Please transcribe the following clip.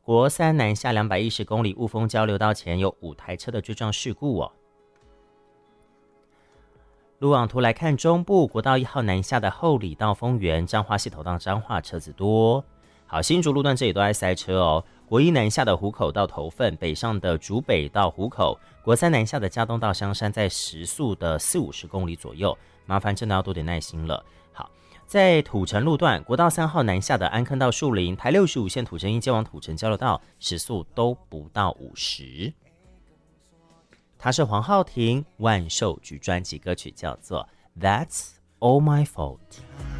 国三南下210公里雾峰交流道前有5台车的追撞事故哦。路网图来看，中部国道1号南下的后里到丰原、彰化溪头到彰化车子多。好，新竹路段这里都在塞车哦。国一南下的湖口到头份，北上的竹北到湖口，国三南下的嘉东到香山，在时速的40-50公里左右，麻烦真的要多点耐心了。好，在土城路段，国道3号南下的安坑到树林，台65线土城一接往土城交流道，时速都不到50。他是黄浩庭万寿菊专辑歌曲叫做 That's All My Fault。